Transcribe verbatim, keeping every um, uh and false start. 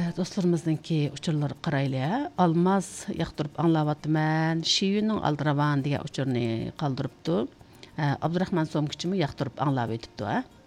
do'stlarimizningki uchurlari qarayli. Almaz yaqtirib anglavatman. Şiyuning aldravan degan uchurni qoldiribdi. Abdurahmon Somkichimi yaqtirib anglab o'tibdi.